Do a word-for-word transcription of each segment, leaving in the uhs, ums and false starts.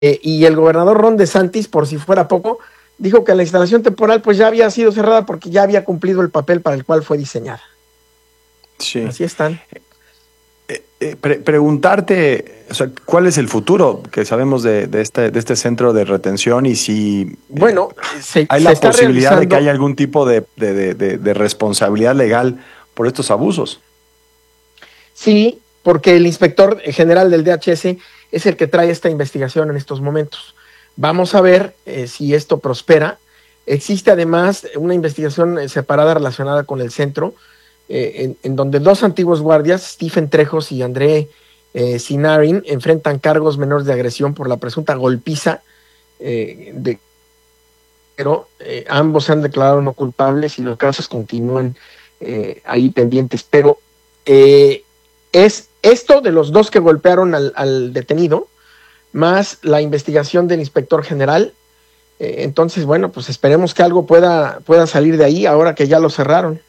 Eh, y el gobernador Ron DeSantis, por si fuera poco, dijo que la instalación temporal pues ya había sido cerrada porque ya había cumplido el papel para el cual fue diseñada. Sí. Así están. Eh, eh, pre preguntarte, o sea, ¿cuál es el futuro que sabemos de, de, este, de este centro de retención y si bueno, eh, se, hay se la está posibilidad realizando... de que haya algún tipo de, de, de, de, de responsabilidad legal por estos abusos? Sí, porque el inspector general del D H S es el que trae esta investigación en estos momentos. Vamos a ver eh, si esto prospera. Existe además una investigación separada relacionada con el centro, eh, en, en donde dos antiguos guardias, Stephen Trejos y André eh, Sinarin, enfrentan cargos menores de agresión por la presunta golpiza, eh, de, pero eh, ambos se han declarado no culpables y los casos continúan eh, ahí pendientes. Pero eh, es esto de los dos que golpearon al, al detenido, más la investigación del inspector general. Eh, entonces, bueno, pues esperemos que algo pueda, pueda salir de ahí ahora que ya lo cerraron.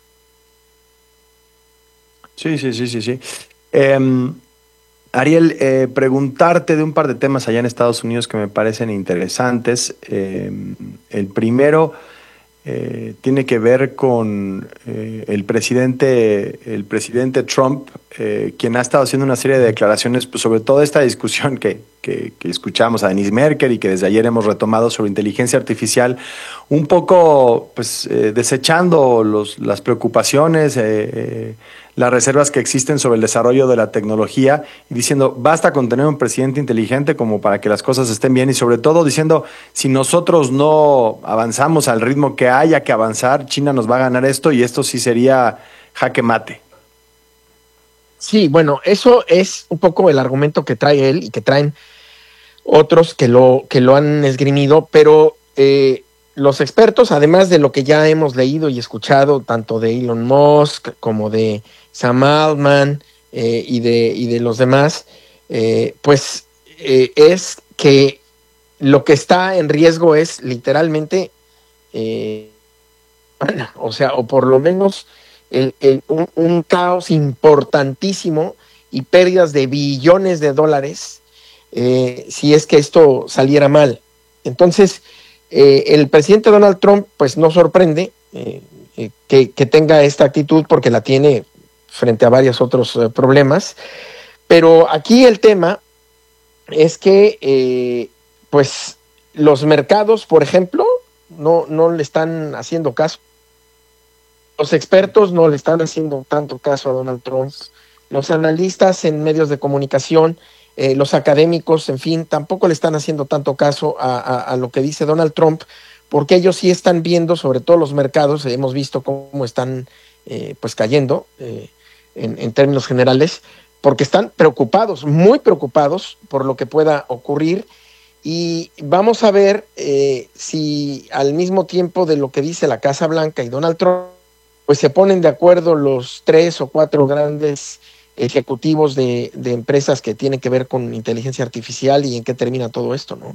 Sí, sí, sí, sí, sí. Eh, Ariel, eh, preguntarte de un par de temas allá en Estados Unidos que me parecen interesantes. Eh, el primero eh, tiene que ver con eh, el presidente, el presidente Trump, eh, quien ha estado haciendo una serie de declaraciones pues, sobre toda esta discusión que, que, que escuchamos a Denise Merkel y que desde ayer hemos retomado sobre inteligencia artificial, un poco pues, eh, desechando los, las preocupaciones, eh, eh, las reservas que existen sobre el desarrollo de la tecnología y diciendo, basta con tener un presidente inteligente como para que las cosas estén bien y sobre todo diciendo, si nosotros no avanzamos al ritmo que haya que avanzar, China nos va a ganar esto y esto sí sería jaque mate. Sí, bueno, eso es un poco el argumento que trae él y que traen otros que lo, que lo han esgrimido, pero eh, los expertos, además de lo que ya hemos leído y escuchado, tanto de Elon Musk como de Sam Altman eh, y, de, y de los demás, eh, pues eh, es que lo que está en riesgo es literalmente, eh, o sea, o por lo menos el, el, un, un caos importantísimo y pérdidas de billones de dólares eh, si es que esto saliera mal. Entonces, eh, el presidente Donald Trump, pues no sorprende eh, eh, que, que tenga esta actitud porque la tiene frente a varios otros eh, problemas. Pero aquí el tema es que, eh, pues, los mercados, por ejemplo, no, no le están haciendo caso. Los expertos no le están haciendo tanto caso a Donald Trump. Los analistas en medios de comunicación, eh, los académicos, en fin, tampoco le están haciendo tanto caso a, a, a lo que dice Donald Trump, porque ellos sí están viendo, sobre todo los mercados, eh, hemos visto cómo están eh, pues cayendo eh, en, en términos generales, porque están preocupados, muy preocupados por lo que pueda ocurrir. Y vamos a ver eh, si al mismo tiempo de lo que dice la Casa Blanca y Donald Trump, pues se ponen de acuerdo los tres o cuatro grandes ejecutivos de, de empresas que tienen que ver con inteligencia artificial y en qué termina todo esto, ¿no?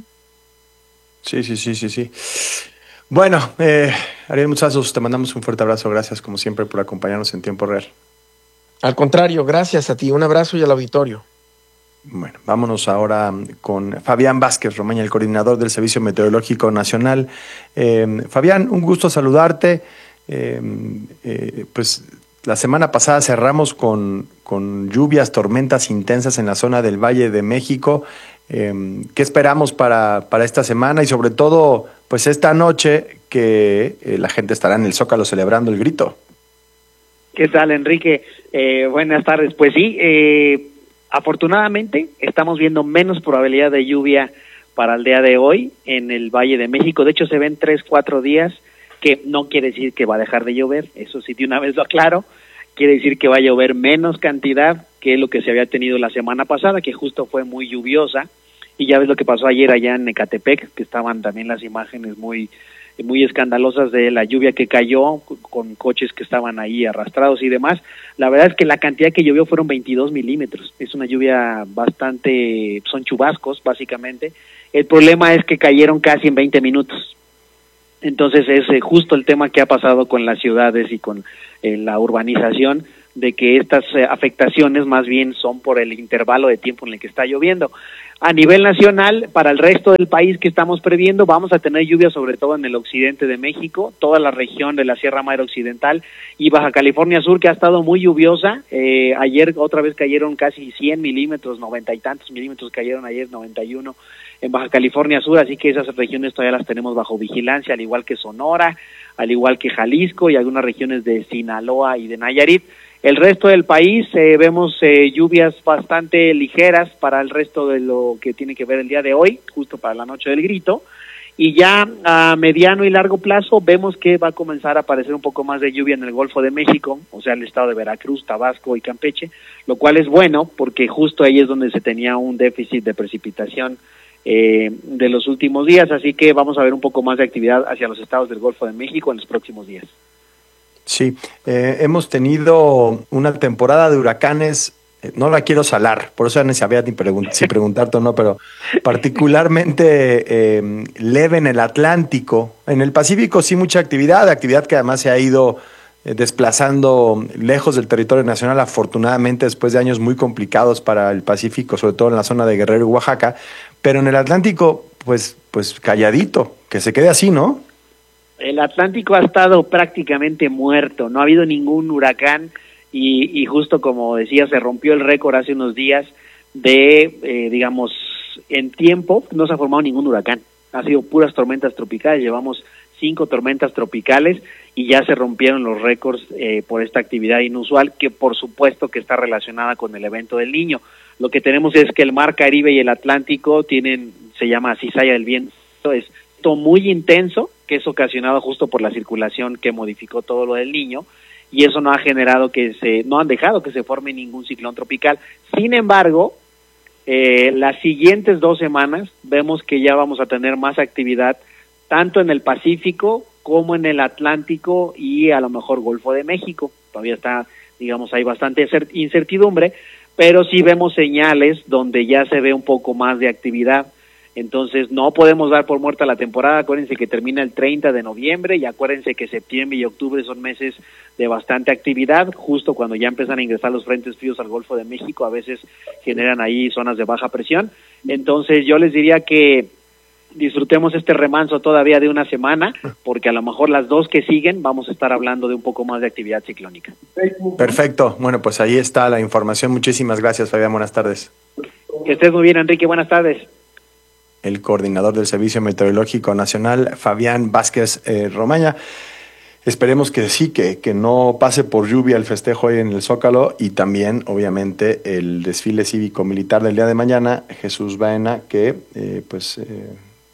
Sí, sí, sí, sí, sí. Bueno, eh, Ariel Muchazos, te mandamos un fuerte abrazo. Gracias, como siempre, por acompañarnos en tiempo real. Al contrario, gracias a ti. Un abrazo y al auditorio. Bueno, vámonos ahora con Fabián Vázquez Romaña, el coordinador del Servicio Meteorológico Nacional. Eh, Fabián, un gusto saludarte. Eh, eh, pues la semana pasada cerramos con, con lluvias, tormentas intensas en la zona del Valle de México. Eh, ¿Qué esperamos para, para esta semana y sobre todo, pues esta noche que eh, la gente estará en el Zócalo celebrando el grito? ¿Qué tal, Enrique? Eh, buenas tardes. Pues sí, eh, afortunadamente estamos viendo menos probabilidad de lluvia para el día de hoy en el Valle de México. De hecho, se ven tres, cuatro días, que no quiere decir que va a dejar de llover, eso sí de una vez lo aclaro, quiere decir que va a llover menos cantidad que lo que se había tenido la semana pasada, que justo fue muy lluviosa, y ya ves lo que pasó ayer allá en Ecatepec, que estaban también las imágenes muy muy escandalosas de la lluvia que cayó, con coches que estaban ahí arrastrados y demás. La verdad es que la cantidad que llovió fueron veintidós milímetros, es una lluvia bastante, son chubascos básicamente. El problema es que cayeron casi en veinte minutos. Entonces es eh, justo el tema que ha pasado con las ciudades y con eh, la urbanización, de que estas eh, afectaciones más bien son por el intervalo de tiempo en el que está lloviendo. A nivel nacional, para el resto del país que estamos previendo, vamos a tener lluvia sobre todo en el occidente de México, toda la región de la Sierra Madre Occidental y Baja California Sur, que ha estado muy lluviosa. Eh, ayer otra vez cayeron casi cien milímetros, noventa y tantos milímetros cayeron ayer, noventa y uno en Baja California Sur, así que esas regiones todavía las tenemos bajo vigilancia, al igual que Sonora, al igual que Jalisco y algunas regiones de Sinaloa y de Nayarit. El resto del país eh, vemos eh, lluvias bastante ligeras para el resto de lo que tiene que ver el día de hoy, justo para la noche del grito, y ya a mediano y largo plazo vemos que va a comenzar a aparecer un poco más de lluvia en el Golfo de México, o sea, el estado de Veracruz, Tabasco y Campeche, lo cual es bueno porque justo ahí es donde se tenía un déficit de precipitación eh, de los últimos días, así que vamos a ver un poco más de actividad hacia los estados del Golfo de México en los próximos días. Sí, eh, hemos tenido una temporada de huracanes, eh, no la quiero salar, por eso no sabía ni pregun- si preguntarte o no, pero particularmente eh, leve en el Atlántico. En el Pacífico sí mucha actividad, actividad que además se ha ido eh, desplazando lejos del territorio nacional, afortunadamente después de años muy complicados para el Pacífico, sobre todo en la zona de Guerrero y Oaxaca, pero en el Atlántico, pues, pues calladito, que se quede así, ¿no? El Atlántico ha estado prácticamente muerto, no ha habido ningún huracán y, y justo como decía, se rompió el récord hace unos días de, eh, digamos, en tiempo no se ha formado ningún huracán, ha sido puras tormentas tropicales, llevamos cinco tormentas tropicales y ya se rompieron los récords eh, por esta actividad inusual que por supuesto que está relacionada con el evento del Niño. Lo que tenemos es que el Mar Caribe y el Atlántico tienen, se llama cizalla del viento, es muy intenso, que es ocasionado justo por la circulación que modificó todo lo del Niño, y eso no ha generado que se, no han dejado que se forme ningún ciclón tropical. Sin embargo, eh, las siguientes dos semanas vemos que ya vamos a tener más actividad tanto en el Pacífico como en el Atlántico y a lo mejor Golfo de México. Todavía está, digamos, hay bastante incertidumbre, pero sí vemos señales donde ya se ve un poco más de actividad. Entonces no podemos dar por muerta la temporada, acuérdense que termina el treinta de noviembre y acuérdense que septiembre y octubre son meses de bastante actividad, justo cuando ya empiezan a ingresar los frentes fríos al Golfo de México, a veces generan ahí zonas de baja presión. Entonces yo les diría que disfrutemos este remanso todavía de una semana, porque a lo mejor las dos que siguen vamos a estar hablando de un poco más de actividad ciclónica. Perfecto, bueno, pues ahí está la información. Muchísimas gracias, Fabián, buenas tardes. Que estés muy bien, Enrique, buenas tardes. El coordinador del Servicio Meteorológico Nacional, Fabián Vázquez eh, Romaña. Esperemos que sí, que, que no pase por lluvia el festejo hoy en el Zócalo y también, obviamente, el desfile cívico-militar del día de mañana, Jesús Baena, que eh, pues eh,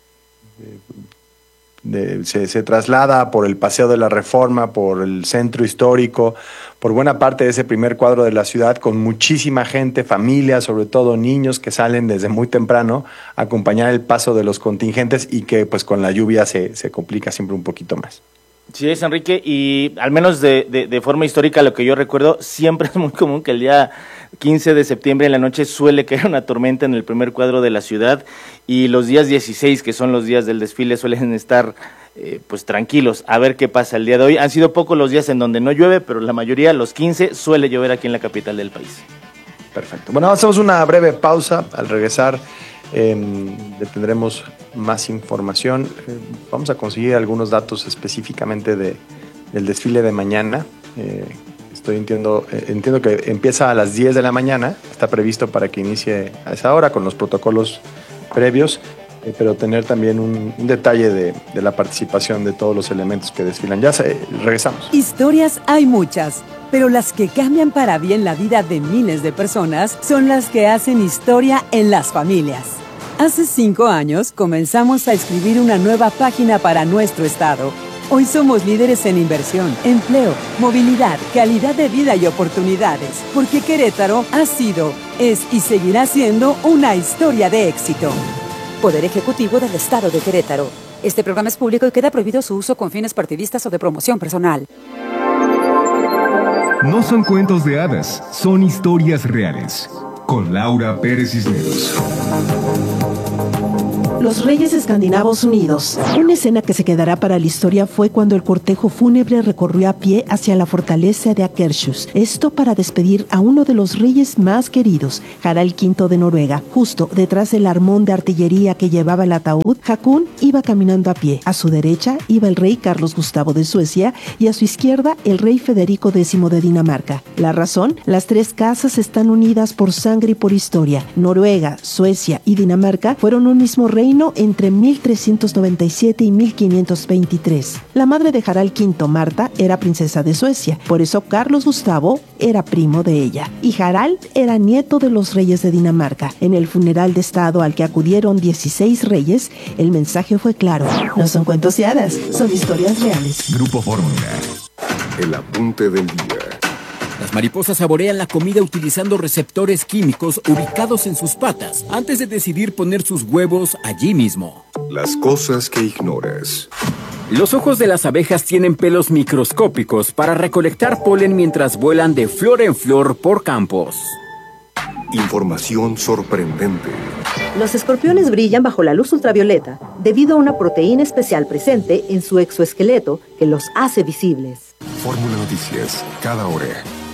de, se, se traslada por el Paseo de la Reforma, por el centro histórico, por buena parte de ese primer cuadro de la ciudad, con muchísima gente, familias, sobre todo niños que salen desde muy temprano a acompañar el paso de los contingentes y que pues con la lluvia se, se complica siempre un poquito más. Sí es, Enrique, y al menos de, de, de forma histórica, lo que yo recuerdo, siempre es muy común que el día quince de septiembre en la noche suele caer una tormenta en el primer cuadro de la ciudad y los días dieciséis, que son los días del desfile, suelen estar eh, pues tranquilos. A ver qué pasa el día de hoy. Han sido pocos los días en donde no llueve, pero la mayoría, los quince, suele llover aquí en la capital del país. Perfecto. Bueno, hacemos una breve pausa. Al regresar eh, le tendremos más información. Eh, vamos a conseguir algunos datos específicamente de, del desfile de mañana. Eh, estoy entiendo, eh, entiendo que empieza a las diez de la mañana. Está previsto para que inicie a esa hora con los protocolos previos, eh, pero tener también un, un detalle de, de la participación de todos los elementos que desfilan. Ya se, regresamos. Historias hay muchas, pero las que cambian para bien la vida de miles de personas son las que hacen historia en las familias. Hace cinco años comenzamos a escribir una nueva página para nuestro estado. Hoy somos líderes en inversión, empleo, movilidad, calidad de vida y oportunidades, porque Querétaro ha sido, es y seguirá siendo una historia de éxito. Poder Ejecutivo del Estado de Querétaro. Este programa es público y queda prohibido su uso con fines partidistas o de promoción personal. No son cuentos de hadas, son historias reales. Con Laura Pérez Cisneros. Los Reyes Escandinavos Unidos. Una escena que se quedará para la historia fue cuando el cortejo fúnebre recorrió a pie hacia la fortaleza de Akershus. Esto para despedir a uno de los reyes más queridos, Harald quinto de Noruega. Justo detrás del armón de artillería que llevaba el ataúd, Hakun iba caminando a pie. A su derecha iba el rey Carlos Gustavo de Suecia y a su izquierda el rey Federico décimo de Dinamarca. La razón, las tres casas están unidas por sangre y por historia. Noruega, Suecia y Dinamarca fueron un mismo reino entre mil trescientos noventa y siete y mil quinientos veintitrés. La madre de Harald quinto, Marta, era princesa de Suecia, por eso Carlos Gustavo era primo de ella. Y Harald era nieto de los reyes de Dinamarca. En el funeral de estado al que acudieron dieciséis reyes, el mensaje fue claro. No son cuentos de hadas, son historias reales. Grupo Fórmula. El apunte del día. Las mariposas saborean la comida utilizando receptores químicos ubicados en sus patas antes de decidir poner sus huevos allí mismo. Las cosas que ignoras. Los ojos de las abejas tienen pelos microscópicos para recolectar polen mientras vuelan de flor en flor por campos. Información sorprendente. Los escorpiones brillan bajo la luz ultravioleta debido a una proteína especial presente en su exoesqueleto que los hace visibles. Fórmula Noticias, cada hora.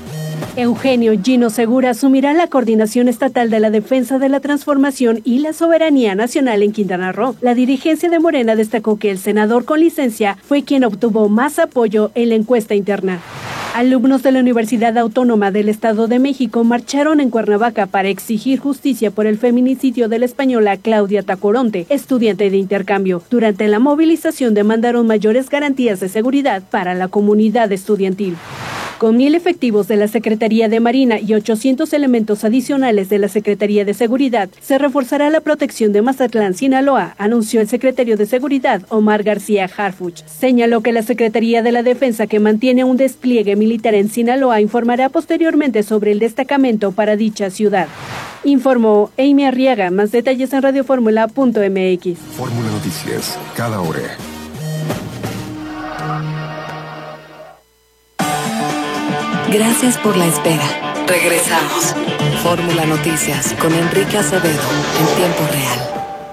Eugenio Gino Segura asumirá la coordinación estatal de la defensa de la transformación y la soberanía nacional en Quintana Roo. La dirigencia de Morena destacó que el senador con licencia fue quien obtuvo más apoyo en la encuesta interna. Alumnos de la Universidad Autónoma del Estado de México marcharon en Cuernavaca para exigir justicia por el feminicidio de la española Claudia Tacoronte, estudiante de intercambio. Durante la movilización demandaron mayores garantías de seguridad para la comunidad estudiantil. Con mil efectivos de la Secretaría de Marina y ochocientos elementos adicionales de la Secretaría de Seguridad, se reforzará la protección de Mazatlán, Sinaloa, anunció el secretario de Seguridad, Omar García Harfuch. Señaló que la Secretaría de la Defensa, que mantiene un despliegue militar en Sinaloa, informará posteriormente sobre el destacamento para dicha ciudad. Informó Amy Arriaga. Más detalles en radioformula punto m x. Fórmula Noticias, cada hora. Gracias por la espera. Regresamos. Fórmula Noticias con Enrique Acevedo en tiempo real.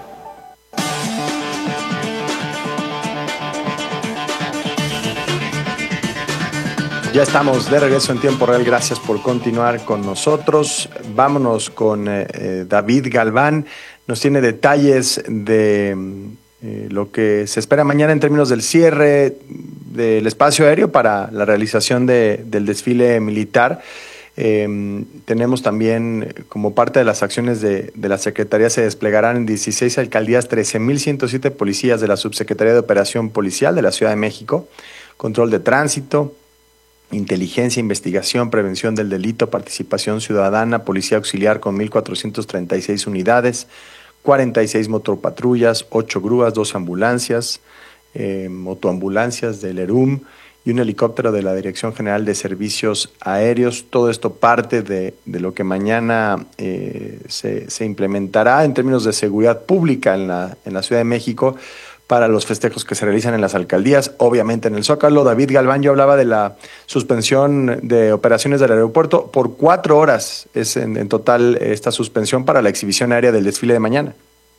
Ya estamos de regreso en tiempo real. Gracias por continuar con nosotros. Vámonos con eh, David Galván. Nos tiene detalles de eh, lo que se espera mañana en términos del cierre del espacio aéreo para la realización de, del desfile militar. Eh, tenemos también, como parte de las acciones de, de la Secretaría, se desplegarán en dieciséis alcaldías trece mil ciento siete policías de la Subsecretaría de Operación Policial de la Ciudad de México, control de tránsito, inteligencia, investigación, prevención del delito, participación ciudadana, policía auxiliar con mil cuatrocientas treinta y seis unidades, cuarenta y seis motopatrullas, ocho grúas, dos ambulancias, eh, motoambulancias del ERUM y un helicóptero de la Dirección General de Servicios Aéreos. Todo esto parte de, de lo que mañana eh, se, se implementará en términos de seguridad pública en la, en la Ciudad de México para los festejos que se realizan en las alcaldías, obviamente en el Zócalo. David Galván, yo hablaba de la suspensión de operaciones del aeropuerto. Por cuatro horas es en, en total esta suspensión para la exhibición aérea del desfile de mañana.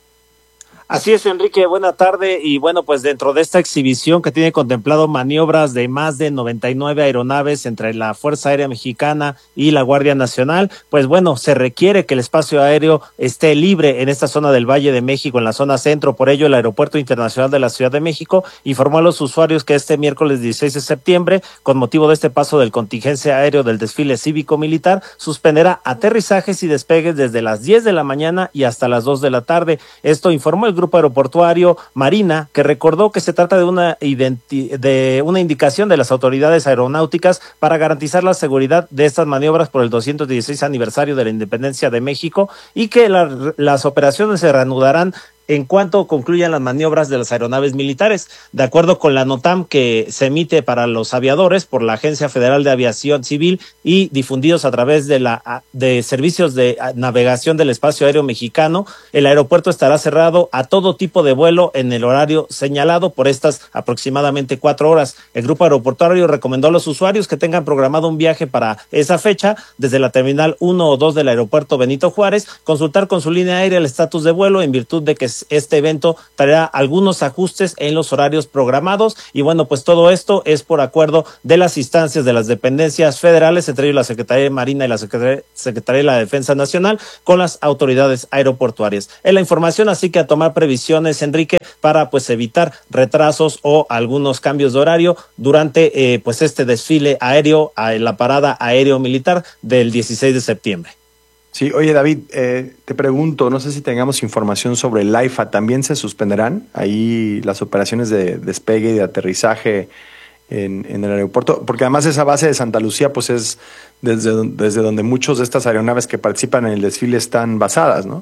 Así es, Enrique, buena tarde. Y bueno, pues dentro de esta exhibición que tiene contemplado maniobras de más de noventa y nueve aeronaves entre la Fuerza Aérea Mexicana y la Guardia Nacional, pues bueno, se requiere que el espacio aéreo esté libre en esta zona del Valle de México, en la zona centro. Por ello, el Aeropuerto Internacional de la Ciudad de México informó a los usuarios que este miércoles dieciséis de septiembre, con motivo de este paso del contingente aéreo del desfile cívico-militar, suspenderá aterrizajes y despegues desde las diez de la mañana y hasta las dos de la tarde. Esto informó el Grupo Aeroportuario Marina, que recordó que se trata de una, identi- de una indicación de las autoridades aeronáuticas para garantizar la seguridad de estas maniobras por el doscientos dieciséis aniversario de la independencia de México, y que la, las operaciones se reanudarán en cuanto concluyan las maniobras de las aeronaves militares. De acuerdo con la NOTAM que se emite para los aviadores por la Agencia Federal de Aviación Civil y difundidos a través de la de servicios de navegación del espacio aéreo mexicano, el aeropuerto estará cerrado a todo tipo de vuelo en el horario señalado por estas aproximadamente cuatro horas. El Grupo Aeroportuario recomendó a los usuarios que tengan programado un viaje para esa fecha desde la terminal uno o dos del aeropuerto Benito Juárez, consultar con su línea aérea el estatus de vuelo en virtud de que pues este evento traerá algunos ajustes en los horarios programados y bueno, pues todo esto es por acuerdo de las instancias de las dependencias federales, entre ellos la Secretaría de Marina y la Secretaría, Secretaría de la Defensa Nacional, con las autoridades aeroportuarias. Es la información, así que a tomar previsiones, Enrique, para pues evitar retrasos o algunos cambios de horario durante eh, pues este desfile aéreo, a la parada aéreo militar del dieciséis de septiembre. Sí, oye David, eh, te pregunto, no sé si tengamos información sobre el AIFA, ¿también se suspenderán ahí las operaciones de despegue y de aterrizaje en, en el aeropuerto? Porque además esa base de Santa Lucía pues es desde, desde donde muchos de estas aeronaves que participan en el desfile están basadas, ¿no?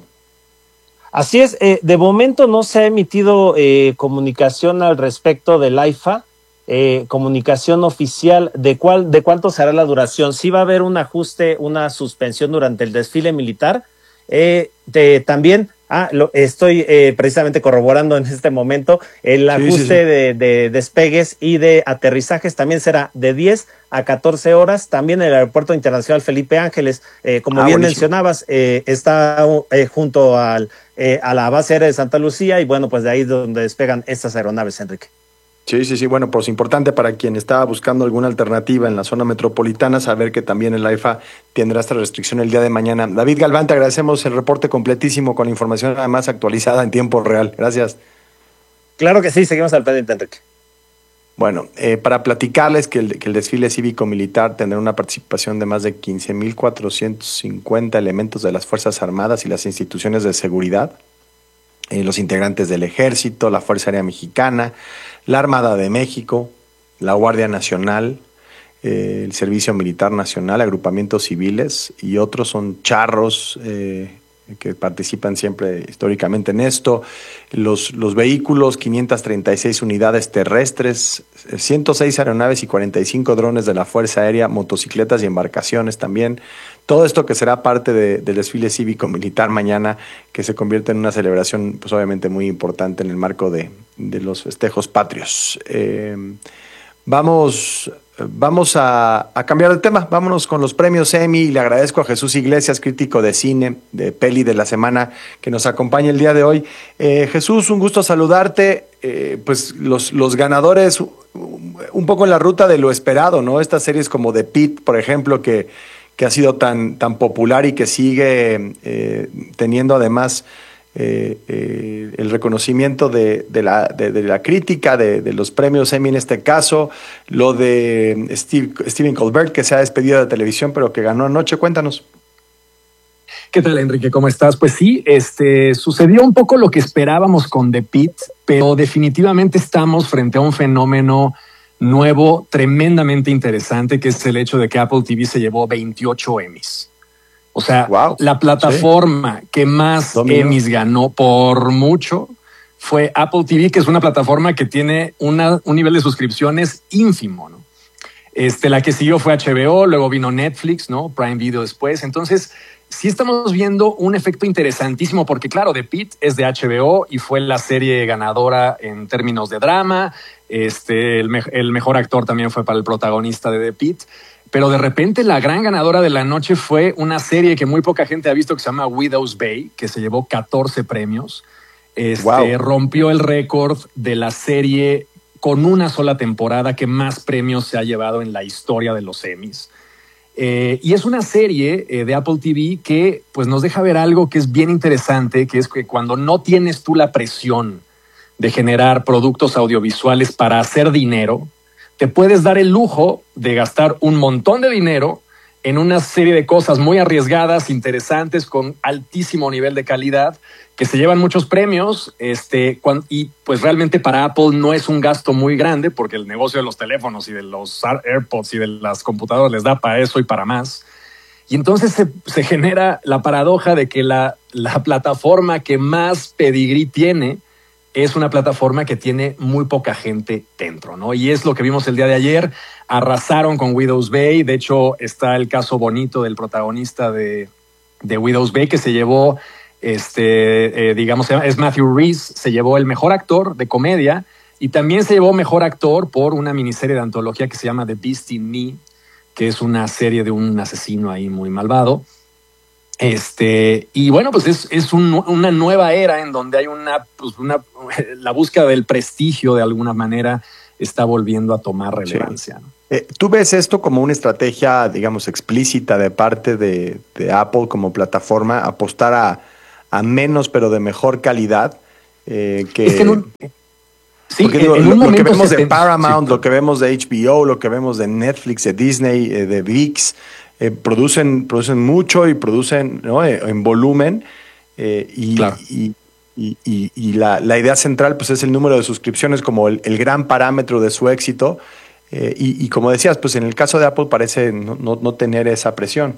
Así es, eh, de momento no se ha emitido eh, comunicación al respecto del AIFA, eh, comunicación oficial de cuál, de cuánto será la duración. Sí va a haber un ajuste, una suspensión durante el desfile militar. Eh, de, también, ah, lo, estoy eh, precisamente corroborando en este momento, el ajuste sí, sí, sí. De, de despegues y de aterrizajes también será de diez a catorce horas. También el Aeropuerto Internacional Felipe Ángeles, eh, como ah, bien buenísimo. mencionabas, eh, está eh, junto al, eh, a la base aérea de Santa Lucía y bueno, pues de ahí es donde despegan estas aeronaves, Enrique. Sí, sí, sí, bueno, pues importante para quien estaba buscando alguna alternativa en la zona metropolitana, saber que también el AIFA tendrá esta restricción el día de mañana. David Galván, te agradecemos el reporte completísimo con la información además actualizada en tiempo real. Gracias. Claro que sí, seguimos al pendiente, Enrique. Bueno, eh, para platicarles que el, que el desfile cívico-militar tendrá una participación de más de quince mil cuatrocientos cincuenta elementos de las Fuerzas Armadas y las instituciones de seguridad, eh, los integrantes del Ejército, la Fuerza Aérea Mexicana, la Armada de México, la Guardia Nacional, eh, el Servicio Militar Nacional, agrupamientos civiles y otros son charros eh, que participan siempre históricamente en esto, los, los vehículos, quinientas treinta y seis unidades terrestres, ciento seis aeronaves y cuarenta y cinco drones de la Fuerza Aérea, motocicletas y embarcaciones también. Todo esto que será parte de, del desfile cívico-militar mañana, que se convierte en una celebración pues obviamente muy importante en el marco de, de los festejos patrios. Eh, vamos... Vamos a, a cambiar de tema, vámonos con los premios Emmy y le agradezco a Jesús Iglesias, crítico de cine, de peli de la semana, que nos acompaña el día de hoy. Eh, Jesús, un gusto saludarte. Eh, pues los, los ganadores, un poco en la ruta de lo esperado, ¿no? Estas series como The Pitt, por ejemplo, que, que ha sido tan, tan popular y que sigue eh, teniendo además Eh, eh, el reconocimiento de, de, la, de, de la crítica, de, de los premios Emmy en este caso, lo de Steve, Stephen Colbert, que se ha despedido de televisión, pero que ganó anoche. Cuéntanos. ¿Qué tal, Enrique? ¿Cómo estás? Pues sí, este, sucedió un poco lo que esperábamos con The Pitt, pero definitivamente estamos frente a un fenómeno nuevo, tremendamente interesante, que es el hecho de que Apple T V se llevó veintiocho Emmys. O sea, wow, la plataforma sí. que más Dominó. Emmys ganó por mucho fue Apple T V, que es una plataforma que tiene una, un nivel de suscripciones ínfimo, ¿no? Este, la que siguió fue H B O, luego vino Netflix, ¿no? Prime Video después. Entonces, sí estamos viendo un efecto interesantísimo porque, claro, The Pitt es de H B O y fue la serie ganadora en términos de drama. Este, el, me el mejor actor también fue para el protagonista de The Pitt. Pero de repente la gran ganadora de la noche fue una serie que muy poca gente ha visto que se llama Widow's Bay, que se llevó catorce premios. Este, wow. Rompió el récord de la serie con una sola temporada que más premios se ha llevado en la historia de los Emmys. Eh, y es una serie eh, de Apple T V que pues, nos deja ver algo que es bien interesante, que es que cuando no tienes tú la presión de generar productos audiovisuales para hacer dinero, te puedes dar el lujo de gastar un montón de dinero en una serie de cosas muy arriesgadas, interesantes, con altísimo nivel de calidad, que se llevan muchos premios. Este, cuando, y pues realmente para Apple no es un gasto muy grande, porque el negocio de los teléfonos y de los AirPods y de las computadoras les da para eso y para más. Y entonces se, se genera la paradoja de que la, la plataforma que más pedigrí tiene es una plataforma que tiene muy poca gente dentro, ¿no? Y es lo que vimos el día de ayer. Arrasaron con Widow's Bay. De hecho, está el caso bonito del protagonista de, de Widow's Bay, que se llevó, este, eh, digamos, es Matthew Rhys, se llevó el mejor actor de comedia y también se llevó mejor actor por una miniserie de antología que se llama The Beast in Me, que es una serie de un asesino ahí muy malvado. Este, y bueno, pues es, es un, una nueva era en donde hay una, pues una, la búsqueda del prestigio de alguna manera está volviendo a tomar relevancia. Sí. ¿no? Eh, ¿Tú ves esto como una estrategia, digamos, explícita de parte de, de Apple como plataforma, apostar a, a menos pero de mejor calidad? Eh, que, es que en un, sí, porque, digo, en un lo, lo que vemos de Paramount, sí. lo que vemos de H B O, lo que vemos de Netflix, de Disney, eh, de ViX, eh, producen, producen mucho y producen, ¿no? eh, en volumen eh, y, claro. y, y, y, y la, la idea central pues es el número de suscripciones como el, el gran parámetro de su éxito. Eh, y, y como decías, pues en el caso de Apple parece no, no, no tener esa presión.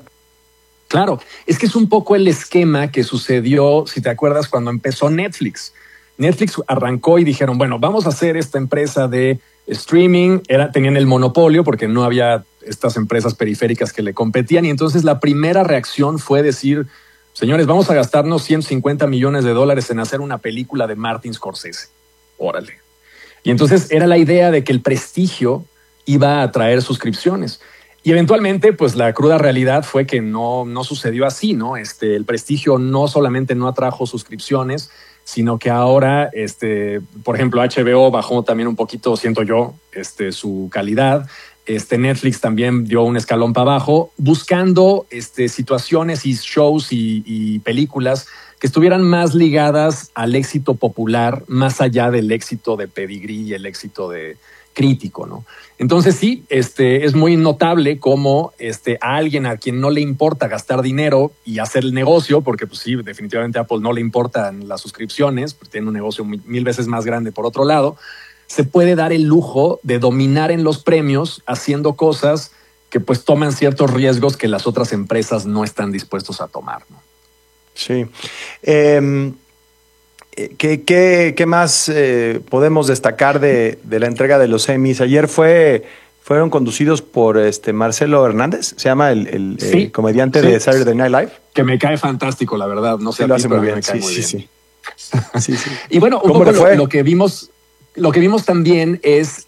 Claro, es que es un poco el esquema que sucedió, si te acuerdas, cuando empezó Netflix. Netflix arrancó y dijeron, bueno, vamos a hacer esta empresa de streaming. Era, tenían el monopolio porque no había estas empresas periféricas que le competían. Y entonces la primera reacción fue decir, señores, vamos a gastarnos ciento cincuenta millones de dólares en hacer una película de Martin Scorsese. Órale. Y entonces era la idea de que el prestigio iba a atraer suscripciones. Y eventualmente, pues la cruda realidad fue que no, no sucedió así, ¿no? Este, el prestigio no solamente no atrajo suscripciones, sino que ahora, este, por ejemplo, H B O bajó también un poquito, siento yo, este, su calidad. Este, Netflix también dio un escalón para abajo, buscando este, situaciones y shows y, y películas que estuvieran más ligadas al éxito popular, más allá del éxito de pedigrí y el éxito de crítico, ¿no? Entonces sí, este, es muy notable cómo este, a alguien a quien no le importa gastar dinero y hacer el negocio, porque pues sí, definitivamente a Apple no le importan las suscripciones, porque tiene un negocio mil, mil veces más grande por otro lado, se puede dar el lujo de dominar en los premios haciendo cosas que pues toman ciertos riesgos que las otras empresas no están dispuestos a tomar, ¿no? Sí. Eh, ¿qué, qué, ¿Qué más eh, podemos destacar de, de la entrega de los Emmys? Ayer fue, fueron conducidos por este Marcelo Hernández, se llama el, el, sí, el comediante sí, de Saturday Night Live. Que me cae fantástico, la verdad. No sé, sí, lo hace muy bien. Me cae sí, muy sí, bien. Sí, sí, sí. Y bueno, un poco lo, lo que vimos... Lo que vimos también es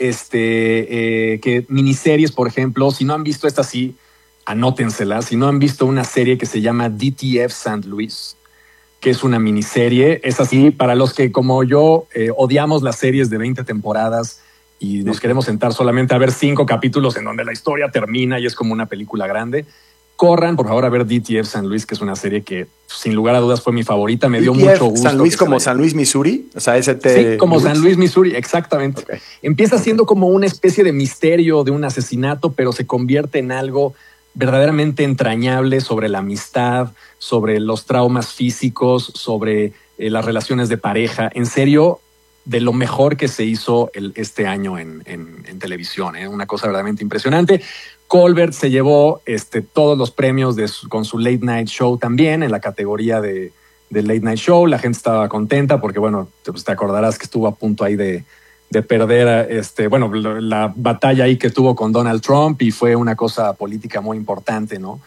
este, eh, que miniseries, por ejemplo, si no han visto esta, sí, anótenselas. Si no han visto una serie que se llama D T F Saint Louis, que es una miniserie, es así para los que, como yo, eh, odiamos las series de veinte temporadas y nos queremos sentar solamente a ver cinco capítulos en donde la historia termina y es como una película grande. Corran, por favor, a ver D T F Saint Louis, que es una serie que, sin lugar a dudas, fue mi favorita. Me dio mucho gusto. ¿San Luis como San Luis, Missouri? O sea, ese te... Sí, como San Luis, Missouri, exactamente. Okay. Empieza siendo como una especie de misterio de un asesinato, pero se convierte en algo verdaderamente entrañable sobre la amistad, sobre los traumas físicos, sobre eh, las relaciones de pareja. En serio, de lo mejor que se hizo el, este año en, en, en televisión. ¿eh? Una cosa verdaderamente impresionante. Colbert se llevó este, todos los premios de su, con su Late Night Show también en la categoría de, de Late Night Show. La gente estaba contenta porque, bueno, te, pues te acordarás que estuvo a punto ahí de, de perder, este, bueno, la, la batalla ahí que tuvo con Donald Trump y fue una cosa política muy importante, ¿no?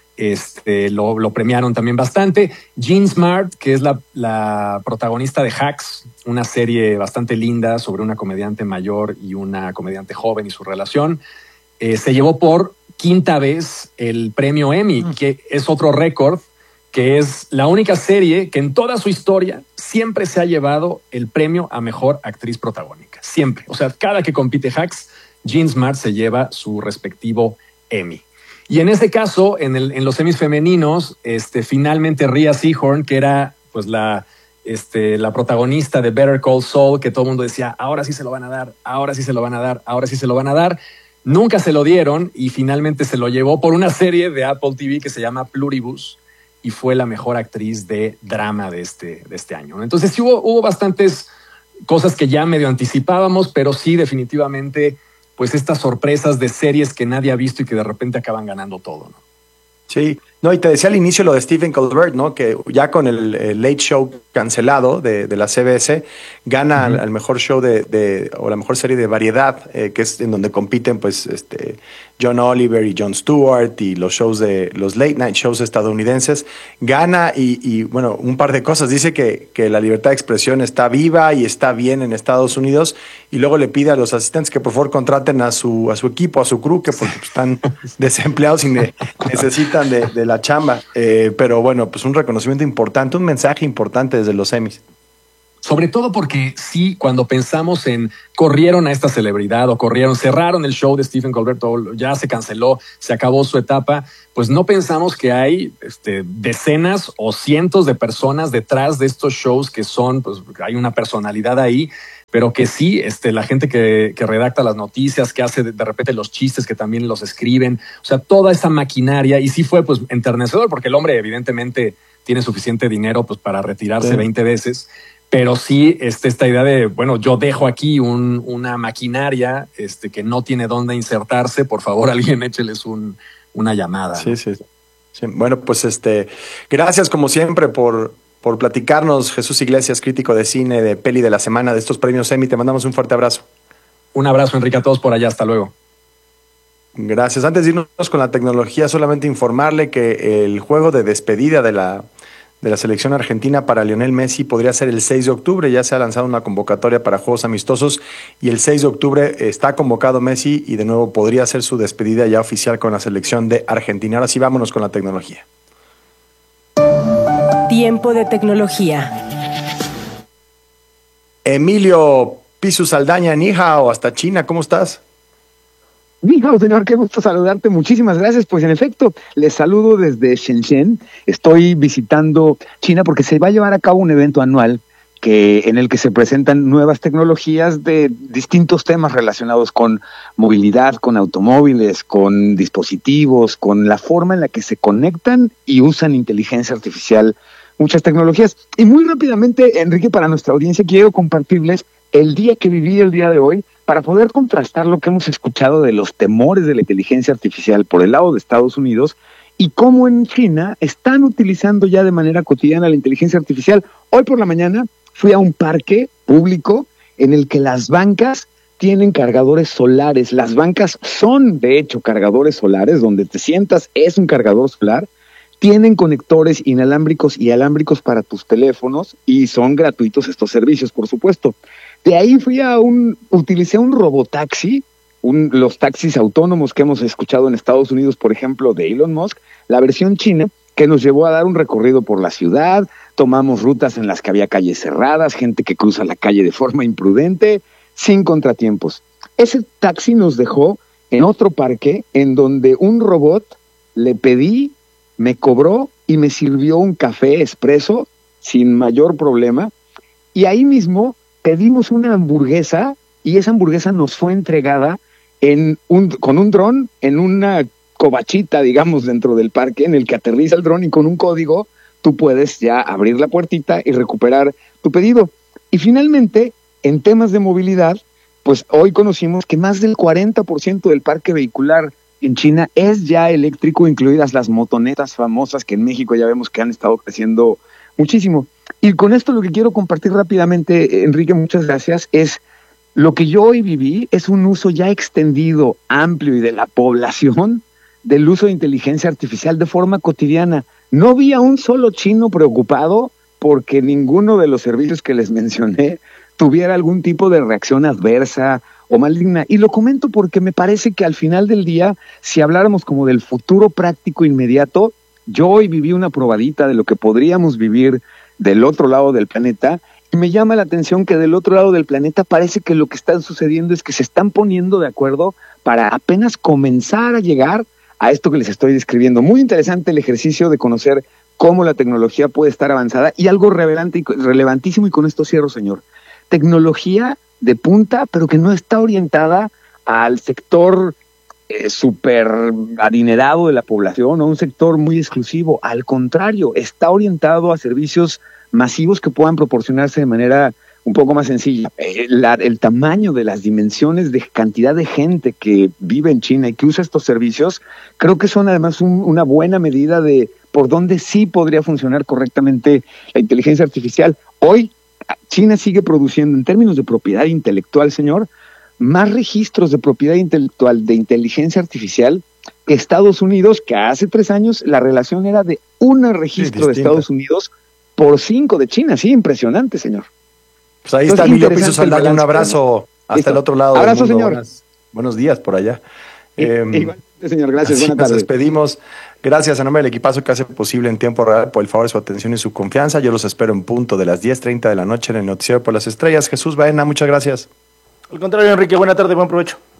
Este, lo, lo premiaron también bastante. Jean Smart, que es la, la protagonista de Hacks, una serie bastante linda sobre una comediante mayor y una comediante joven y su relación. Eh, se llevó por quinta vez el premio Emmy, mm. que es otro récord, que es la única serie que en toda su historia siempre se ha llevado el premio a mejor actriz protagónica. Siempre. O sea, cada que compite Hacks, Jean Smart se lleva su respectivo Emmy. Y en este caso, en, el, en los Emmys femeninos, este, finalmente Rhea Seehorn, que era pues la, este, la protagonista de Better Call Saul, que todo el mundo decía, ahora sí se lo van a dar, ahora sí se lo van a dar, ahora sí se lo van a dar. Nunca se lo dieron y finalmente se lo llevó por una serie de Apple T V que se llama Pluribus y fue la mejor actriz de drama de este, de este año. Entonces sí hubo, hubo bastantes cosas que ya medio anticipábamos, pero sí definitivamente pues estas sorpresas de series que nadie ha visto y que de repente acaban ganando todo, ¿no? Sí, no, y te decía al inicio lo de Stephen Colbert, ¿no? Que ya con el, el Late Show cancelado de, de la C B S, gana uh-huh. al, al mejor show de, de, o la mejor serie de variedad, eh, que es en donde compiten, pues, este, John Oliver y Jon Stewart y los shows de, los late night shows estadounidenses. Gana y, y bueno, un par de cosas. Dice que, que la libertad de expresión está viva y está bien en Estados Unidos, y luego le pide a los asistentes que por favor contraten a su, a su equipo, a su crew, que porque están desempleados y ne- necesitan de, de la la chamba. Eh, pero bueno, pues un reconocimiento importante, un mensaje importante desde los Emmys. Sobre todo porque sí, cuando pensamos en corrieron a esta celebridad o corrieron, cerraron el show de Stephen Colbert, o ya se canceló, se acabó su etapa, pues no pensamos que hay este, decenas o cientos de personas detrás de estos shows que son, pues hay una personalidad ahí, pero que sí, este, la gente que, que redacta las noticias, que hace de, de repente los chistes, que también los escriben, o sea, toda esa maquinaria, y sí fue pues enternecedor, porque el hombre evidentemente tiene suficiente dinero pues para retirarse sí. veinte veces, pero sí este, esta idea de, bueno, yo dejo aquí un, una maquinaria este, que no tiene dónde insertarse, por favor alguien écheles un, una llamada. Sí, ¿no? sí, sí. Bueno, pues este, gracias como siempre por, por platicarnos, Jesús Iglesias, crítico de cine, de peli de la semana, de estos premios Emmy. Te mandamos un fuerte abrazo. Un abrazo, Enrique, a todos por allá. Hasta luego. Gracias. Antes de irnos con la tecnología, solamente informarle que el juego de despedida de la de la selección argentina para Lionel Messi podría ser el seis de octubre. Ya se ha lanzado una convocatoria para juegos amistosos y el seis de octubre está convocado Messi y de nuevo podría ser su despedida ya oficial con la selección de Argentina. Ahora sí, vámonos con la tecnología. Tiempo de tecnología. Emilio Pisu Saldaña, ni hao, hasta China, ¿cómo estás? Ni hao, señor, qué gusto saludarte, muchísimas gracias. Pues en efecto, les saludo desde Shenzhen. Estoy visitando China porque se va a llevar a cabo un evento anual que, en el que se presentan nuevas tecnologías de distintos temas relacionados con movilidad, con automóviles, con dispositivos, con la forma en la que se conectan y usan inteligencia artificial, muchas tecnologías. Y muy rápidamente, Enrique, para nuestra audiencia, quiero compartirles el día que viví el día de hoy, para poder contrastar lo que hemos escuchado de los temores de la inteligencia artificial por el lado de Estados Unidos y cómo en China están utilizando ya de manera cotidiana la inteligencia artificial. Hoy por la mañana fui a un parque público en el que las bancas tienen cargadores solares. Las bancas son, de hecho, cargadores solares. Donde te sientas es un cargador solar. Tienen conectores inalámbricos y alámbricos para tus teléfonos y son gratuitos estos servicios, por supuesto. De ahí fui a un, utilicé un robotaxi, un, los taxis autónomos que hemos escuchado en Estados Unidos, por ejemplo, de Elon Musk, la versión china, que nos llevó a dar un recorrido por la ciudad. Tomamos rutas en las que había calles cerradas, gente que cruza la calle de forma imprudente, sin contratiempos. Ese taxi nos dejó en otro parque, en donde un robot le pedí, me cobró y me sirvió un café expreso sin mayor problema. Y ahí mismo pedimos una hamburguesa y esa hamburguesa nos fue entregada en un, con un dron en una covachita, digamos, dentro del parque, en el que aterriza el dron y con un código tú puedes ya abrir la puertita y recuperar tu pedido. Y finalmente, en temas de movilidad, pues hoy conocimos que más del cuarenta por ciento del parque vehicular en China es ya eléctrico, incluidas las motonetas famosas que en México ya vemos que han estado creciendo muchísimo. Y con esto lo que quiero compartir rápidamente, Enrique, muchas gracias, es lo que yo hoy viví, es un uso ya extendido, amplio y de la población del uso de inteligencia artificial de forma cotidiana. No vi a un solo chino preocupado porque ninguno de los servicios que les mencioné tuviera algún tipo de reacción adversa o maligna. Y lo comento porque me parece que al final del día, si habláramos como del futuro práctico inmediato, yo hoy viví una probadita de lo que podríamos vivir del otro lado del planeta, y me llama la atención que del otro lado del planeta parece que lo que está sucediendo es que se están poniendo de acuerdo para apenas comenzar a llegar a esto que les estoy describiendo. Muy interesante el ejercicio de conocer cómo la tecnología puede estar avanzada, y algo relevante y relevantísimo, y con esto cierro, señor. Tecnología de punta, pero que no está orientada al sector eh, súper adinerado de la población o un sector muy exclusivo. Al contrario, está orientado a servicios masivos que puedan proporcionarse de manera un poco más sencilla. Eh, la, el tamaño de las dimensiones de cantidad de gente que vive en China y que usa estos servicios, creo que son además un, una buena medida de por dónde sí podría funcionar correctamente la inteligencia artificial. Hoy, China sigue produciendo, en términos de propiedad intelectual, señor, más registros de propiedad intelectual de inteligencia artificial que Estados Unidos, que hace tres años la relación era de un registro sí, de Estados Unidos por cinco de China. Sí, impresionante, señor. Pues ahí Entonces, está Emilio Piso Saldaña, un abrazo hasta Listo. el otro lado. Abrazo, del mundo. señor. Buenos, buenos días por allá. Y, eh, igual. Sí, señor, gracias. Así Buenas nos tardes. despedimos. Gracias a nombre del equipazo que hace posible en tiempo real por el favor de su atención y su confianza. Yo los espero en punto de las diez treinta de la noche en el Noticiero por las Estrellas. Jesús Baena, muchas gracias. Al contrario, Enrique, buena tarde, buen provecho.